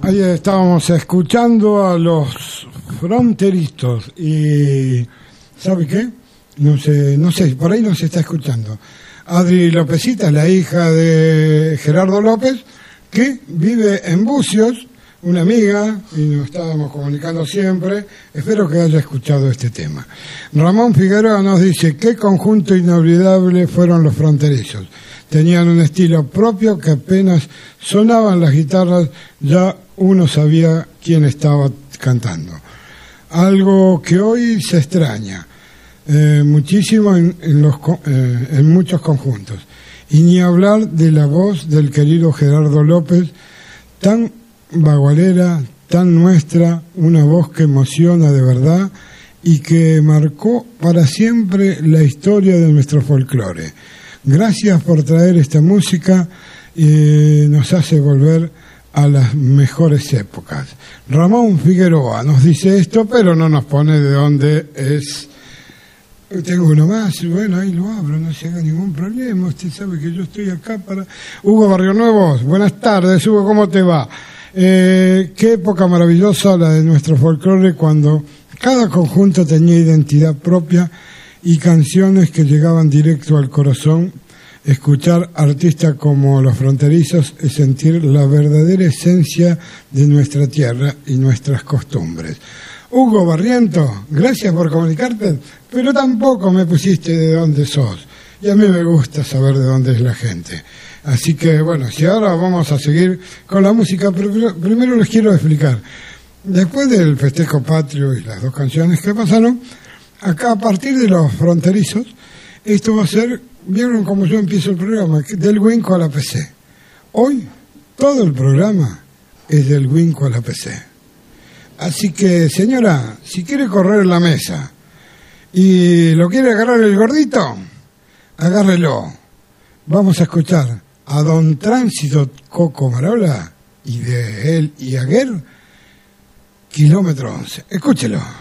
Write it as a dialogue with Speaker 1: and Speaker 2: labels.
Speaker 1: Ahí estábamos escuchando a los fronterizos y ¿sabe qué? No sé, por ahí nos está escuchando Adri Lópezita, la hija de Gerardo López, que vive en Bucios, una amiga, y nos estábamos comunicando siempre. Espero que haya escuchado este tema. Ramón Figueroa nos dice: qué conjunto inolvidable fueron los fronterizos. Tenían un estilo propio que apenas sonaban las guitarras, ya uno sabía quién estaba cantando. Algo que hoy se extraña muchísimo en muchos conjuntos. Y ni hablar de la voz del querido Gerardo López, tan bagualera, tan nuestra, una voz que emociona de verdad y que marcó para siempre la historia de nuestro folclore. Gracias por traer esta música y nos hace volver a las mejores épocas. Ramón Figueroa nos dice esto, pero no nos pone de dónde es. Tengo uno más, bueno, ahí lo abro, no se haga ningún problema. Usted sabe que yo estoy acá para... Hugo Barrionuevos, buenas tardes, Hugo, ¿cómo te va? Qué época maravillosa la de nuestro folclore, cuando cada conjunto tenía identidad propia y canciones que llegaban directo al corazón. Escuchar artistas como los fronterizos es sentir la verdadera esencia de nuestra tierra y nuestras costumbres. Hugo Barriento, gracias por comunicarte, pero tampoco me pusiste de dónde sos. Y a mí me gusta saber de dónde es la gente. Así que, bueno, si ahora vamos a seguir con la música, pero primero les quiero explicar. Después del festejo patrio y las dos canciones que pasaron, acá a partir de los fronterizos, esto va a ser, vieron cómo yo empiezo el programa, del Winco a la PC. Hoy, todo el programa es del Winco a la PC. Así que, señora, si quiere correr la mesa y lo quiere agarrar el gordito, agárrelo. Vamos a escuchar a Don Tránsito Coco Marola y de él y Aguer, Kilómetro 11. Escúchelo.